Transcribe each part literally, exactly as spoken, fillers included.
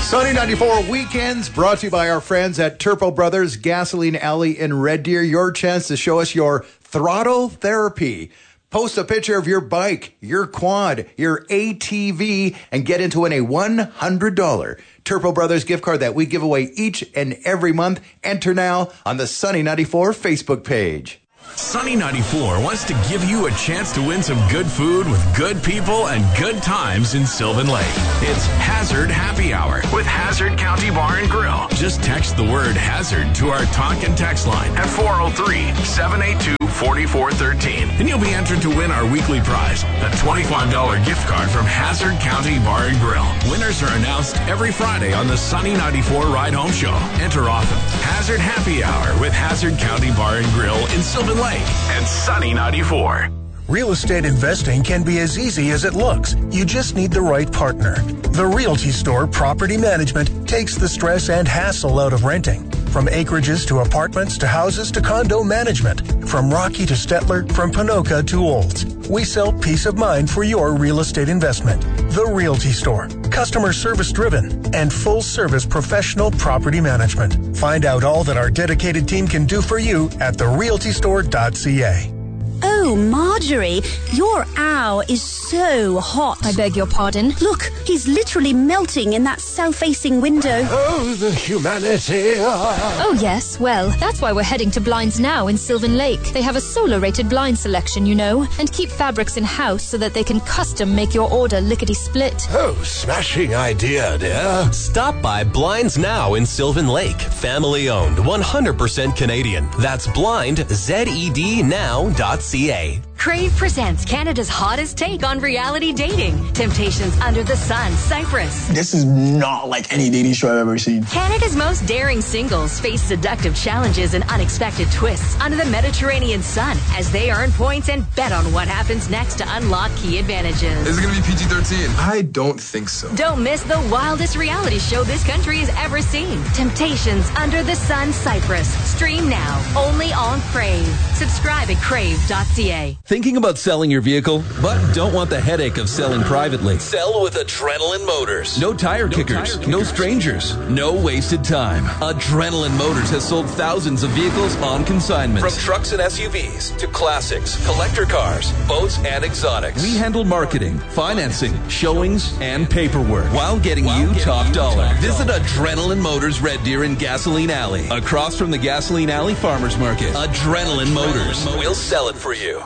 Sunny ninety-four Weekends brought to you by our friends at Turpo Brothers Gasoline Alley in Red Deer. Your chance to show us your throttle therapy. Post a picture of your bike, your quad, your A T V, and get into win a one hundred dollars Turpo Brothers gift card that we give away each and every month. Enter now on the Sunny ninety-four Facebook page. Sunny ninety-four wants to give you a chance to win some good food with good people and good times in Sylvan Lake. It's Hazard Happy Hour with Hazard County Bar and Grill. Just text the word Hazard to our talk and text line at four oh three, seven eight two, four four one three, and you'll be entered to win our weekly prize, a twenty-five dollars gift card from Hazard County Bar and Grill. Winners are announced every Friday on the Sunny ninety-four Ride Home Show. Enter often. Hazard Happy Hour with Hazard County Bar and Grill in Sylvan Lake and Sunny ninety-four. Real estate investing can be as easy as it looks. You just need the right partner. The Realty Store Property Management takes the stress and hassle out of renting. From acreages to apartments to houses to condo management. From Rocky to Stettler, from Panoka to Olds. We sell peace of mind for your real estate investment. The Realty Store. Customer service driven and full service professional property management. Find out all that our dedicated team can do for you at the realty store dot c a. Oh, Marjorie, your owl is so hot. I beg your pardon? Look, he's literally melting in that south-facing window. Oh, the humanity. Oh, yes. Well, that's why we're heading to Blinds Now in Sylvan Lake. They have a solar-rated blind selection, you know, and keep fabrics in-house so that they can custom make your order lickety-split. Oh, smashing idea, dear. Stop by Blinds Now in Sylvan Lake. Family-owned, one hundred percent Canadian. That's blind, Z E D now dot c a. Crave presents Canada's hottest take on reality dating. Temptations Under the Sun, Cyprus. This is not like any dating show I've ever seen. Canada's most daring singles face seductive challenges and unexpected twists under the Mediterranean sun as they earn points and bet on what happens next to unlock key advantages. Is it going to be P G thirteen? I don't think so. Don't miss the wildest reality show this country has ever seen. Temptations Under the Sun, Cyprus. Stream now, only on Crave. Subscribe at crave dot c a. Thinking about selling your vehicle, but don't want the headache of selling privately? Sell with Adrenaline Motors. No tire, no kickers, tire kickers, no strangers, no wasted time. Adrenaline Motors has sold thousands of vehicles on consignment. From trucks and S U Vs to classics, collector cars, boats, and exotics. We handle marketing, financing, showings, and paperwork while getting while you getting top you dollar. Top Visit dollar. Adrenaline Motors Red Deer in Gasoline Alley, across from the Gasoline Alley Farmers Market. Adrenaline Motors. We'll sell it for you.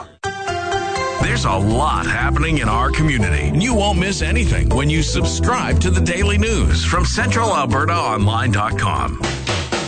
There's a lot happening in our community. You won't miss anything when you subscribe to the Daily News from Central Alberta Online dot com.